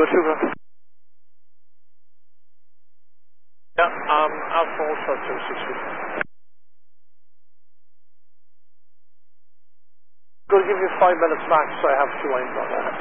Kilo Sugar. Yeah, Alpha Ultra 260. Going to give you 5 minutes max, so I have 2 lanes on that.